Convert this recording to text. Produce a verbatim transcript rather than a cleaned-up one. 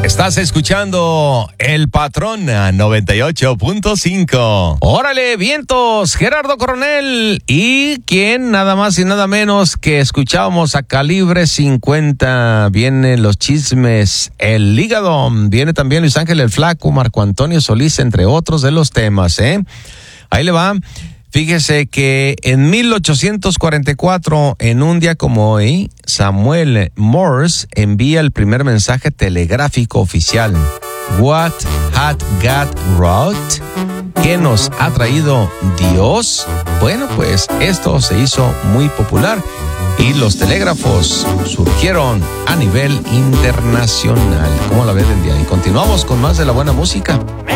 Estás escuchando El Patrón noventa y ocho punto cinco. Órale, vientos, Gerardo Coronel. Y quien nada más y nada menos que escuchábamos a Calibre cincuenta. Vienen los chismes, el hígado. Viene también Luis Ángel el Flaco, Marco Antonio Solís, entre otros de los temas, ¿eh? Ahí le va. Fíjese que en mil ochocientos cuarenta y cuatro, en un día como hoy, Samuel Morse envía el primer mensaje telegráfico oficial. What had God wrought? ¿Qué nos ha traído Dios? Bueno, pues esto se hizo muy popular y los telégrafos surgieron a nivel internacional. ¿Cómo la ven el día? Y continuamos con más de la buena música.